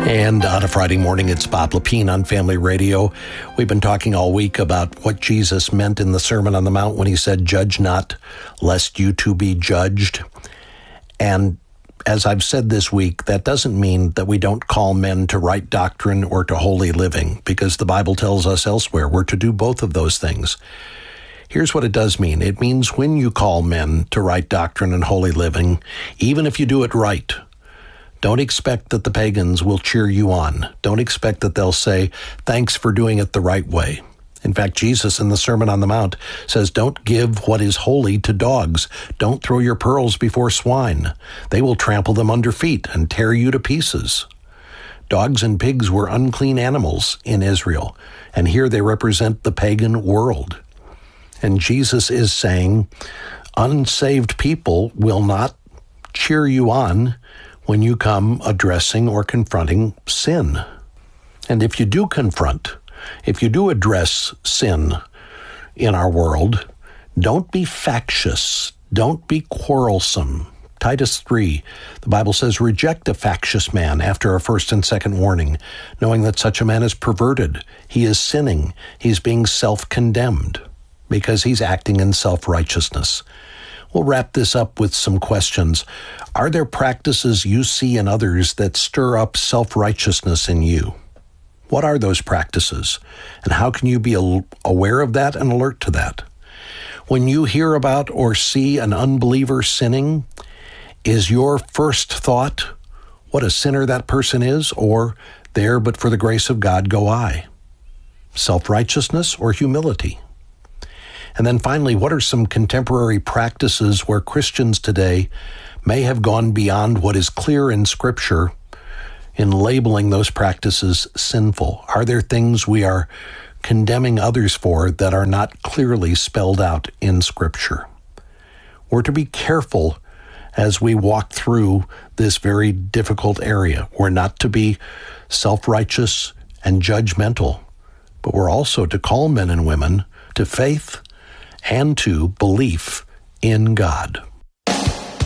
And on a Friday morning, it's Bob Lepine on Family Radio. We've been talking all week about what Jesus meant in the Sermon on the Mount when he said, "Judge not, lest you too be judged." And as I've said this week, that doesn't mean that we don't call men to right doctrine or to holy living, because the Bible tells us elsewhere we're to do both of those things. Here's what it does mean. It means when you call men to right doctrine and holy living, even if you do it right, don't expect that the pagans will cheer you on. Don't expect that they'll say, "Thanks for doing it the right way." In fact, Jesus in the Sermon on the Mount says, "Don't give what is holy to dogs. Don't throw your pearls before swine. They will trample them under feet and tear you to pieces." Dogs and pigs were unclean animals in Israel, and here they represent the pagan world. And Jesus is saying, unsaved people will not cheer you on when you come addressing or confronting sin. And if you do confront, if you do address sin in our world, don't be factious, don't be quarrelsome. Titus 3, the Bible says, "Reject a factious man after a first and second warning, knowing that such a man is perverted. He is sinning. He's being self-condemned because he's acting in self-righteousness." We'll wrap this up with some questions. Are there practices you see in others that stir up self-righteousness in you? What are those practices? And how can you be aware of that and alert to that? When you hear about or see an unbeliever sinning, is your first thought, what a sinner that person is, or there but for the grace of God go I? Self-righteousness or humility? And then finally, what are some contemporary practices where Christians today may have gone beyond what is clear in Scripture in labeling those practices sinful? Are there things we are condemning others for that are not clearly spelled out in Scripture? We're to be careful as we walk through this very difficult area. We're not to be self-righteous and judgmental, but we're also to call men and women to faith and to belief in God.